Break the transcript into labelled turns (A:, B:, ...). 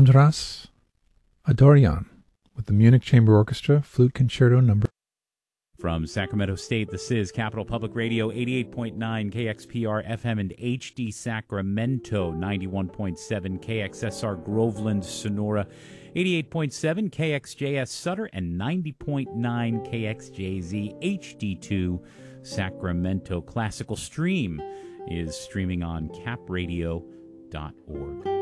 A: Andras Adorian with the Munich Chamber Orchestra Flute Concerto Number.
B: From Sacramento State, this is Capital Public Radio, 88.9 KXPR FM and HD Sacramento, 91.7 KXSR Groveland, Sonora, 88.7 KXJS Sutter, and 90.9 KXJZ HD2 Sacramento. Classical Stream is streaming on capradio.org.